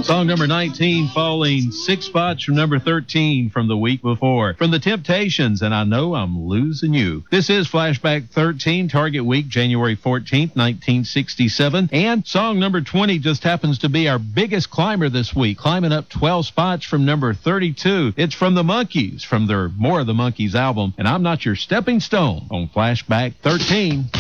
Song number 19 falling 6 spots from number 13 from the week before. From the Temptations, and I Know I'm Losing You. This is Flashback 13, Target Week, January 14th, 1967. And song number 20 just happens to be our biggest climber this week, climbing up 12 spots from number 32. It's from the Monkees, from their More of the Monkees album, and I'm Not Your Stepping Stone on Flashback 13.